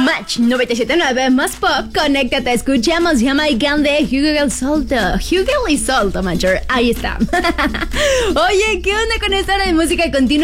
Match 97.9 más pop, conéctate, escuchamos Jamaican de Hugel y Solto, Major. Ahí está. Oye, ¿qué onda con esta hora de música continua?